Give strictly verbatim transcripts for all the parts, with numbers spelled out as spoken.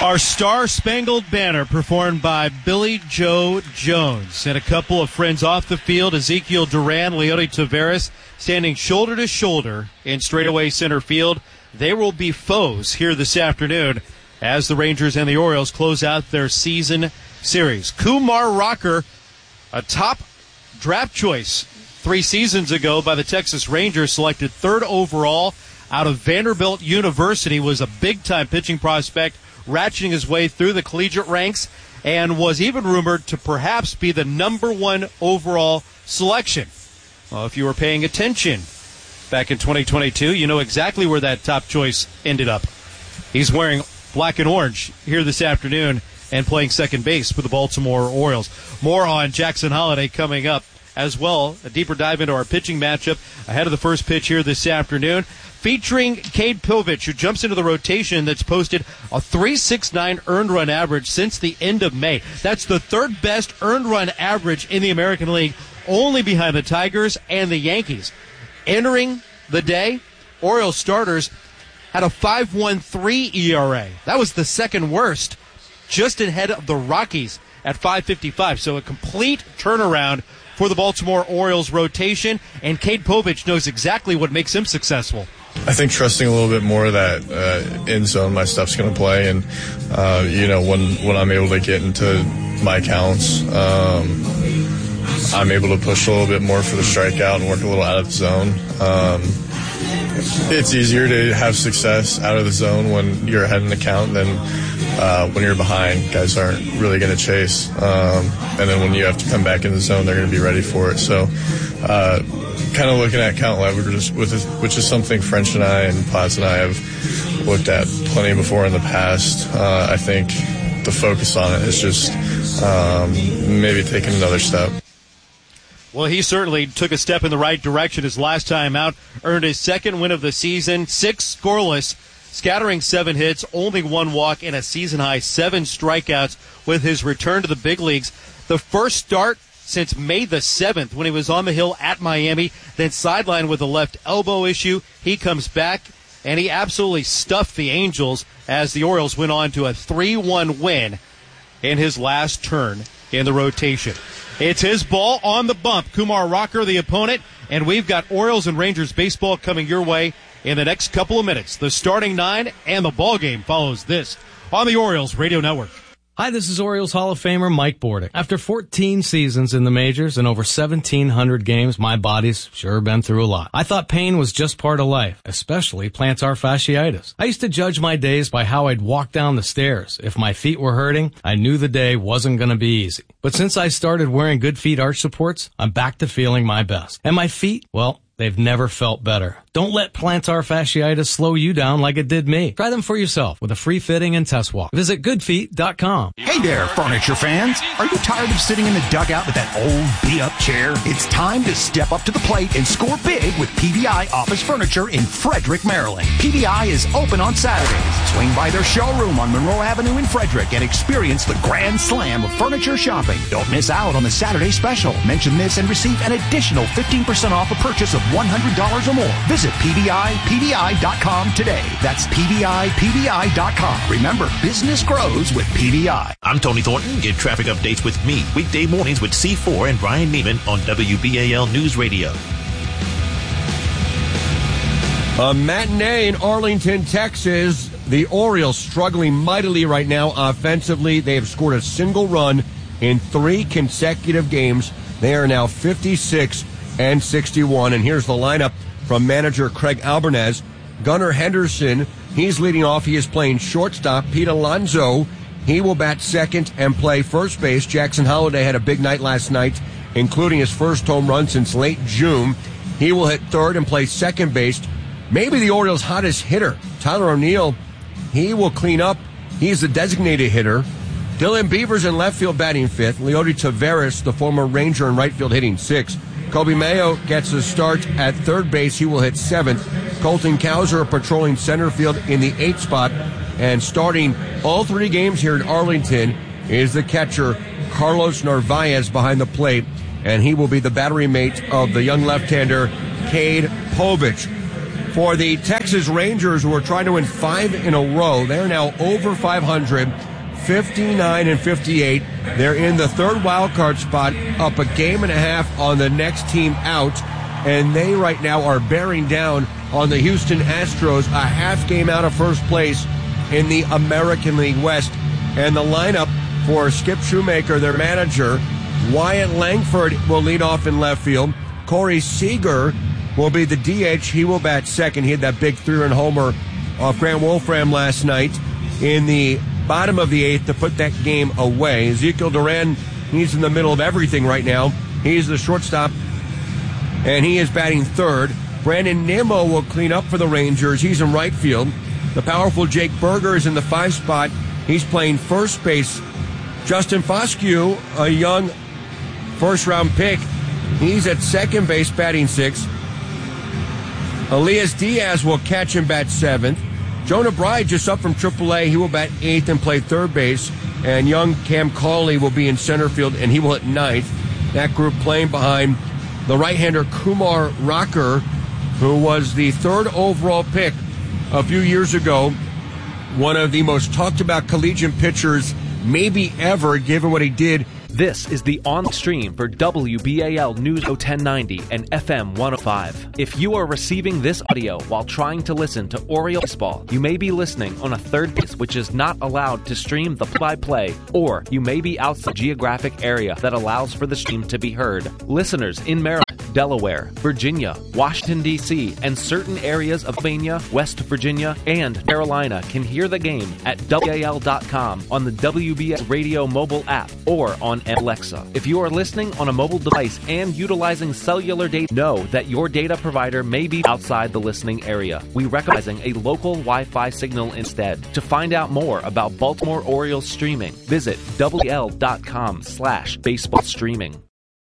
Our Star-Spangled Banner performed by Billy Joe Jones and a couple of friends off the field, Ezekiel Duran, Leody Taveras, standing shoulder to shoulder in straightaway center field. They will be foes here this afternoon as the Rangers and the Orioles close out their season series. Kumar Rocker, a top draft choice three seasons ago by the Texas Rangers, selected third overall out of Vanderbilt University, was a big-time pitching prospect, ratcheting his way through the collegiate ranks, and was even rumored to perhaps be the number one overall selection. Well, if you were paying attention back in twenty twenty-two, you know exactly where that top choice ended up. He's wearing black and orange here this afternoon and playing second base for the Baltimore Orioles. More on Jackson Holliday coming up as well. A deeper dive into our pitching matchup ahead of the first pitch here this afternoon, featuring Cade Povich, who jumps into the rotation that's posted a three point six nine earned run average since the end of May. That's the third best earned run average in the American League, only behind the Tigers and the Yankees. Entering the day, Orioles starters had a five point one three E R A. That was the second worst, just ahead of the Rockies at five point five five. So a complete turnaround for the Baltimore Orioles rotation, and Cade Povich knows exactly what makes him successful. I think trusting a little bit more that uh, in zone my stuff's going to play, and uh, you know when when I'm able to get into my counts, um, I'm able to push a little bit more for the strikeout and work a little out of the zone. Um, it's easier to have success out of the zone when you're ahead in the count than uh, when you're behind. Guys aren't really going to chase, um, and then when you have to come back in the zone, they're going to be ready for it. So. Uh, kind of looking at count leverage, which is something French and I and Potts and I have looked at plenty before in the past. Uh, I think the focus on it is just um, maybe taking another step. Well, he certainly took a step in the right direction his last time out, earned his second win of the season, six scoreless, scattering seven hits, only one walk, and a season-high seven strikeouts with his return to the big leagues. The first start since May the seventh, when he was on the hill at Miami, then sidelined with a left elbow issue. He comes back, and he absolutely stuffed the Angels as the Orioles went on to a three one win in his last turn in the rotation. It's his ball on the bump. Kumar Rocker, the opponent, and we've got Orioles and Rangers baseball coming your way in the next couple of minutes. The starting nine and the ball game follows this on the Orioles Radio Network. Hi, this is Orioles Hall of Famer Mike Bordick. After fourteen seasons in the majors and over seventeen hundred games, my body's sure been through a lot. I thought pain was just part of life, especially plantar fasciitis. I used to judge my days by how I'd walk down the stairs. If my feet were hurting, I knew the day wasn't going to be easy. But since I started wearing Good Feet arch supports, I'm back to feeling my best. And my feet, well, they've never felt better. Don't let plantar fasciitis slow you down like it did me. Try them for yourself with a free fitting and test walk. Visit good feet dot com. Hey there, furniture fans. Are you tired of sitting in the dugout with that old beat-up chair? It's time to step up to the plate and score big with P V I Office Furniture in Frederick, Maryland. P V I is open on Saturdays. Swing by their showroom on Monroe Avenue in Frederick and experience the grand slam of furniture shopping. Don't miss out on the Saturday special. Mention this and receive an additional fifteen percent off a purchase of one hundred dollars or more. Visit P V I P V I dot com today. That's P V I P V I dot com. Remember, business grows with P V I. I'm Tony Thornton. Get traffic updates with me weekday mornings with C four and Brian Neiman on W B A L News Radio. A matinee in Arlington, Texas. The Orioles struggling mightily right now offensively. They have scored a single run in three consecutive games. They are now fifty-six and sixty-one. And here's the lineup from manager Craig Albernez. Gunnar Henderson, he's leading off. He is playing shortstop. Pete Alonso, he will bat second and play first base. Jackson Holliday had a big night last night, including his first home run since late June. He will hit third and play second base. Maybe the Orioles' hottest hitter, Tyler O'Neill, he will clean up. He's the designated hitter. Dylan Beavers in left field batting fifth. Leody Taveras, the former Ranger, in right field hitting sixth. Kobe Mayo gets a start at third base. He will hit seventh. Colton Cowser patrolling center field in the eighth spot. And starting all three games here in Arlington is the catcher, Carlos Narvaez, behind the plate. And he will be the battery mate of the young left-hander, Cade Povich. For the Texas Rangers, who are trying to win five in a row, they're now over five hundred, fifty-nine and fifty-eight. They're in the third wild card spot, up a game and a half on the next team out, and they right now are bearing down on the Houston Astros, a half game out of first place in the American League West. And the lineup for Skip Shoemaker, their manager, Wyatt Langford will lead off in left field. Corey Seager will be the D H. He will bat second. He had that big three-run homer off Grant Wolfram last night in the bottom of the eighth to put that game away. Ezekiel Duran, he's in the middle of everything right now. He's the shortstop, and he is batting third. Brandon Nimmo will clean up for the Rangers. He's in right field. The powerful Jake Berger is in the five spot. He's playing first base. Justin Foscue, a young first-round pick, he's at second base, batting sixth. Elias Diaz will catch and bat seventh. Jonah Bride, just up from triple A, he will bat eighth and play third base. And young Cam Cauley will be in center field, and he will hit ninth. That group playing behind the right-hander Kumar Rocker, who was the third overall pick a few years ago. One of the most talked about collegiate pitchers maybe ever, given what he did. This is the on stream for W B A L News ten ninety and F M one oh five. If you are receiving this audio while trying to listen to Oriole baseball, you may be listening on a third base which is not allowed to stream the play-by-play, or you may be outside the geographic area that allows for the stream to be heard. Listeners in Maryland, Delaware, Virginia, Washington, D C, and certain areas of Pennsylvania, West Virginia, and Carolina can hear the game at W B A L dot com on the W B A L Radio mobile app or on Alexa. If you are listening on a mobile device and utilizing cellular data, know that your data provider may be outside the listening area. We recommend a local Wi-Fi signal instead. To find out more about Baltimore Orioles streaming, visit W B A L dot com slash baseball streaming.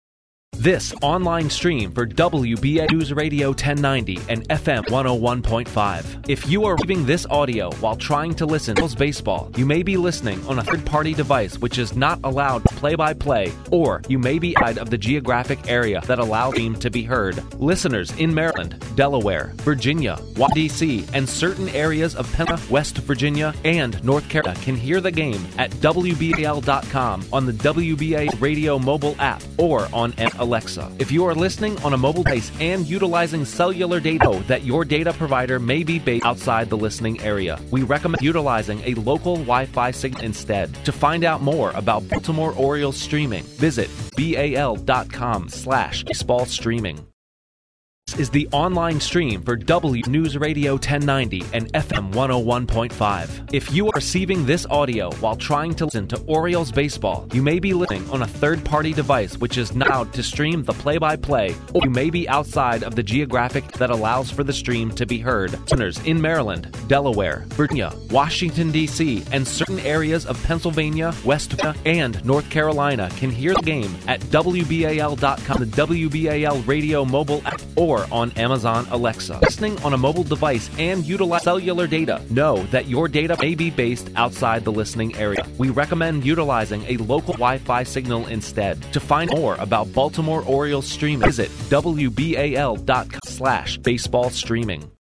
This online stream for W B A News Radio ten ninety and F M one oh one point five. If you are receiving this audio while trying to listen to baseball, you may be listening on a third-party device which is not allowed play-by-play, or you may be outside of the geographic area that allows the stream to be heard. Listeners in Maryland, Delaware, Virginia, Washington, D C, and certain areas of Pennsylvania, West Virginia, and North Carolina can hear the game at W B A L dot com on the W B A Radio mobile app or on Alexa. If you are listening on a mobile device and utilizing cellular data, know that your data provider may be based outside the listening area. We recommend utilizing a local Wi-Fi signal instead. To find out more about Baltimore Orioles streaming, visit B A L dot com slash baseball streaming. This is the online stream for W News Radio ten ninety and F M one oh one point five. If you are receiving this audio while trying to listen to Orioles baseball, you may be listening on a third-party device which is not allowed to stream the play-by-play, or you may be outside of the geographic that allows for the stream to be heard. Listeners in Maryland, Delaware, Virginia, Washington, D C, and certain areas of Pennsylvania, West Virginia, and North Carolina can hear the game at W B A L dot com, the W B A L Radio mobile app, or on Amazon Alexa. Listening on a mobile device and utilize cellular data, know that your data may be based outside the listening area. We recommend utilizing a local Wi-Fi signal instead. To find more about Baltimore Orioles streaming, visit W B A L dot com slash baseball streaming.